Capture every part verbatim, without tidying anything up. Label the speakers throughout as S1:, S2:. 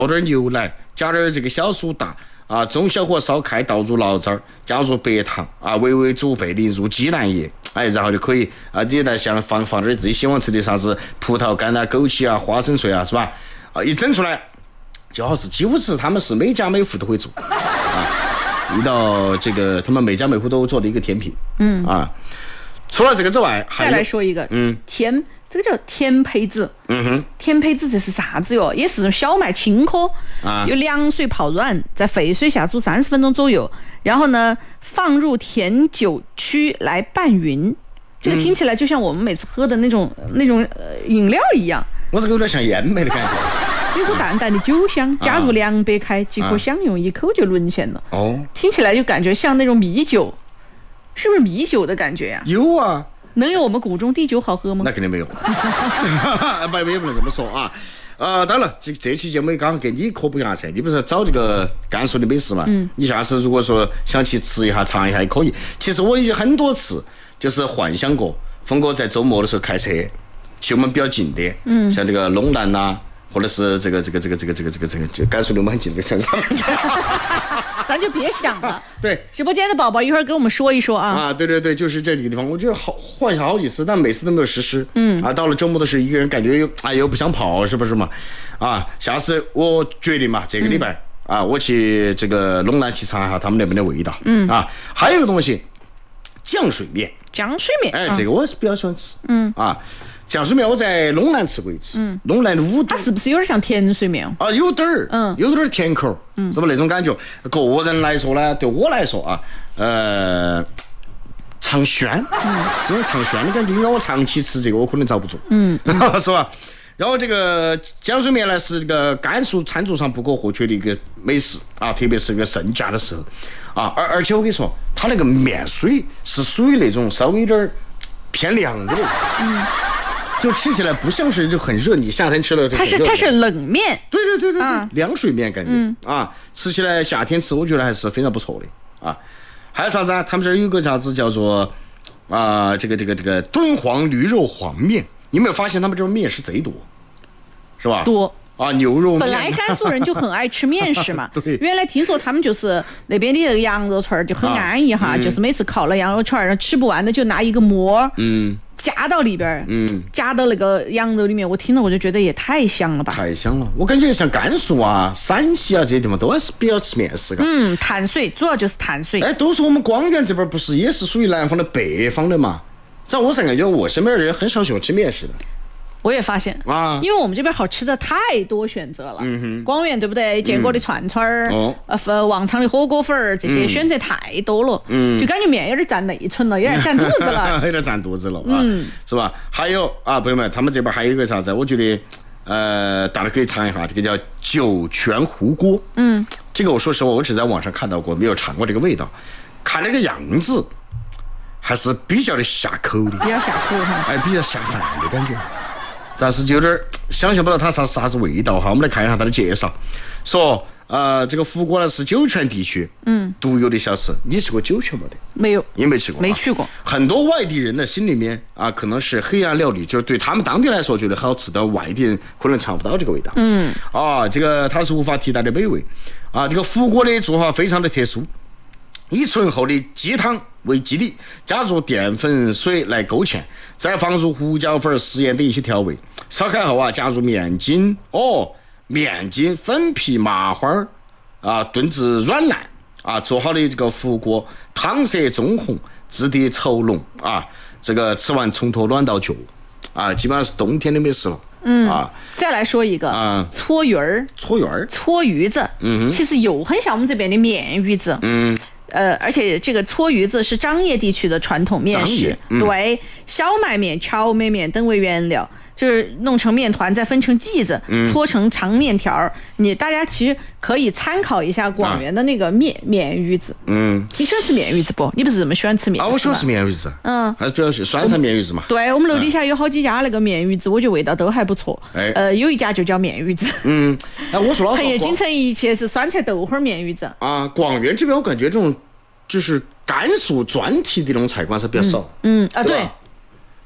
S1: 倒点牛奶，加点这个小苏打啊，中小火烧开，倒入醪糟，加入白糖啊，微微煮沸，淋入鸡蛋液，哎，然后就可以啊，你再想放放点自己喜欢吃的啥子葡萄干啊、枸杞啊、花生碎啊，是吧？啊，一整出来就好吃，几乎是他们是每家每户都会做啊，一道这个他们每家每户都做的一个甜品，嗯啊。除了这个之外，还
S2: 再来说一个，嗯，甜。这个叫甜胚子，
S1: 嗯哼，
S2: 甜胚子这是啥子哟？也是小麦青稞，啊，用凉水泡软，在沸水下煮三十分钟左右，然后呢放入甜酒曲来拌匀。这个听起来就像我们每次喝的那种、嗯、那种呃饮料一样。
S1: 我这个有点像烟梅的感觉。
S2: 有股淡淡的酒香，加入凉白开，即可享用，一口就沦陷了。哦，听起来就感觉像那种米酒，是不是米酒的感觉呀？
S1: 有啊。
S2: 能有我们古中地酒好喝吗？
S1: 那肯定没有，不也不能这么说啊。呃，当然这这期节目也刚好给你科普一下噻，你不是找这个甘肃的美食嘛？嗯，你下次如果说想去吃一下、尝一下也可以。其实我已经很多次就是幻想过，峰哥在周末的时候开车去我们比较近的，嗯，像这个陇南呐，或者是这个这个这个这个这个这个这个这个甘肃离我们很近的城市。
S2: 咱就别想了。
S1: 对，
S2: 直播间的宝宝一会儿跟我们说一说啊。
S1: 啊，对对对，就是这几个地方，我觉得好幻想好几次，但每次都没有实施。嗯，啊，到了周末的时候，一个人感觉又哎又不想跑，是不是嘛？啊，下次我决定嘛，这个礼拜、嗯、啊，我去这个陇南去尝一下他们那边的味道。嗯，啊，还有一个东西，浆水面。
S2: 浆水面，
S1: 哎，这个我是比较喜欢吃。嗯，啊。浆水面我在陇南吃过一次，嗯，陇南的五
S2: 它是不是有点像甜水面
S1: 啊？有点儿，嗯，有点儿甜口，嗯，是不那种感觉？个人来说呢，对我来说啊，呃，尝鲜，嗯，是种尝鲜的感觉。因为我长期吃这个，我可能遭不住，嗯，是吧？然后这个浆水面呢，是这个甘肃餐桌上不可或缺的一个美食啊，特别是这个盛夏的时候啊，而而且我跟你说，它那个面水是属于那种稍微有点偏凉的，嗯。就吃起来不像是就很热，你夏天吃的
S2: 它是它是冷面，
S1: 对对对对对，啊、凉水面感觉、嗯、啊，吃起来夏天吃我觉得还是非常不错的啊。还有啥子啊？他们这儿有个啥子叫做啊、呃、这个这个这个敦煌驴肉黄面，你有没有发现他们这边面食贼多，是吧？
S2: 多。
S1: 啊，牛肉面。
S2: 本来甘肃人就很爱吃面食嘛。
S1: 对。
S2: 原来听说他们就是那边的这个羊肉串就很安逸哈、啊嗯，就是每次烤了羊肉串，吃不完的就拿一个馍，嗯，夹到里边，嗯，夹到那个羊肉里面。我听了我就觉得也太香了吧。
S1: 太香了，我感觉像甘肃啊、陕西啊这些地方都还是比较吃面食的。
S2: 嗯，碳水主要就是碳水。
S1: 哎，都说我们广元这边不是也是属于南方的北方的嘛？在我感觉我身边的人很少喜欢吃面食的。
S2: 我也发现啊，因为我们这边好吃的太多选择了，嗯哼，广元对不对？建国的串串儿，嗯、呃，旺昌的火锅粉儿，这些选择太多了，嗯，就感觉面有点占内存了，有点占肚子了，
S1: 有点占肚子了啊，嗯，是吧？还有啊，朋友们，他们这边还有一个啥子？我觉得，呃，大家可以尝一下，这个叫酒泉糊锅，嗯，这个我说实话，我只在网上看到过，没有尝过这个味道，看那个样子，还是比较的下口的，
S2: 比较下口哈，
S1: 哎，比较下饭的感觉。但是就有点想象不到它啥啥子味道哈，我们来看一下它的介绍。说呃，这个糊锅呢是酒泉地区嗯独有的小吃。你吃过酒泉没得？
S2: 没有，
S1: 你没吃过？
S2: 没去过。
S1: 很多外地人的心里面啊，可能是黑暗料理，就是对他们当地来说觉得好吃的，外地人可能尝不到这个味道。嗯，啊，这个它是无法替代的美味啊。这个糊锅的做法非常的特殊。以醇厚的鸡汤为基底，加入淀粉水来勾芡，再放入胡椒粉、食盐等一些调味。烧开后啊，加入面筋哦，面筋、粉皮、麻花啊，炖至软烂啊。做好的这个糊锅，汤色棕红，质地稠浓啊。这个吃完从头暖到脚啊，基本上是冬天的美食了。嗯啊，
S2: 再来说一个啊，搓鱼儿，
S1: 搓鱼儿，
S2: 搓鱼子，嗯，其实又很像我们这边的面鱼子，嗯。呃，而且这个搓鱼子是张掖地区的传统面食，嗯、对，小麦面、荞麦面等为原料，就是弄成面团，再分成剂子，嗯、搓成长面条。你大家其实可以参考一下广元的那个面、啊、面鱼子。嗯，你喜欢吃面鱼子不？你不是这么喜欢吃面？
S1: 啊，我喜欢吃面鱼子。嗯，还是比较酸菜面鱼子嘛。
S2: 对，我们楼底下有好几家那个面鱼子，我觉得味道都还不错。哎，呃，有一家就叫面鱼子。嗯，
S1: 哎，我说老实话，
S2: 黑夜京城一切是酸菜豆花面鱼子。
S1: 啊，广元这边我感觉这种就是甘肃专题的那种菜馆是比较少。
S2: 嗯，嗯啊对。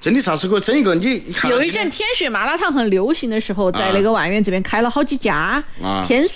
S1: 真的啥时候整一个？你看
S2: 有一阵天水麻辣烫很流行的时候，在那个万源这边开了好几家，天